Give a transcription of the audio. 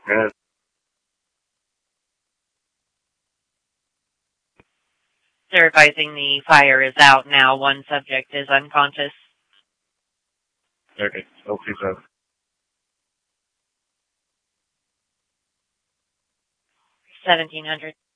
Good. They're advising the fire is out now. One subject is unconscious. Okay. Hopefully so. 1700.